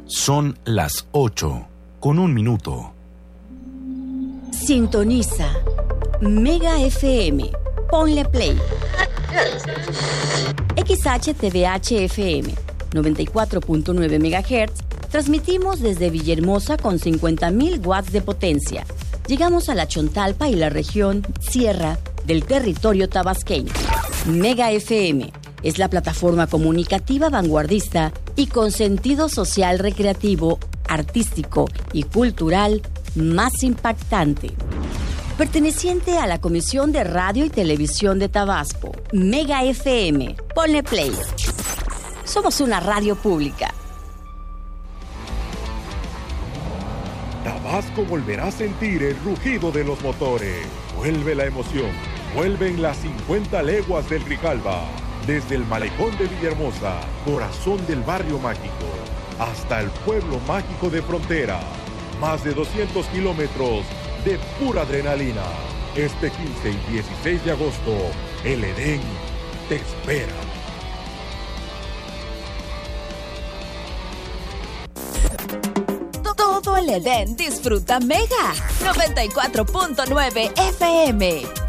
Son las 8:01. Sintoniza Mega FM. Ponle play. XHTVH-FM 94.9 MHz. Transmitimos desde Villahermosa con 50.000 watts de potencia. Llegamos a la Chontalpa y la región Sierra del territorio tabasqueño. Mega FM es la plataforma comunicativa vanguardista y con sentido social, recreativo, artístico y cultural más impactante. Perteneciente a la Comisión de Radio y Televisión de Tabasco. Mega FM. Ponle play. Somos una radio pública. Tabasco volverá a sentir el rugido de los motores. Vuelve la emoción. Vuelven las 50 leguas del Grijalba. Desde el malecón de Villahermosa, corazón del barrio mágico, hasta el pueblo mágico de Frontera. Más de 200 kilómetros de pura adrenalina. Este 15 y 16 de agosto, el Edén te espera. Todo el Edén disfruta Mega 94.9 FM.